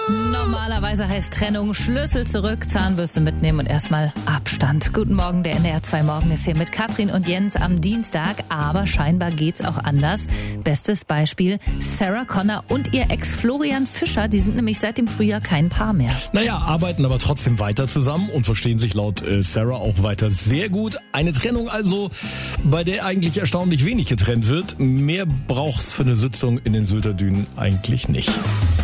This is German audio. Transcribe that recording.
Normalerweise heißt Trennung Schlüssel zurück, Zahnbürste mitnehmen und erstmal Abstand. Guten Morgen, der NDR 2 Morgen ist hier mit Katrin und Jens am Dienstag, aber scheinbar geht's auch anders. Bestes Beispiel, Sarah Connor und ihr Ex Florian Fischer, die sind nämlich seit dem Frühjahr kein Paar mehr. Naja, arbeiten aber trotzdem weiter zusammen und verstehen sich laut Sarah auch weiter sehr gut. Eine Trennung also, bei der eigentlich erstaunlich wenig getrennt wird. Mehr braucht's für eine Sitzung in den Sylter Dünen eigentlich nicht.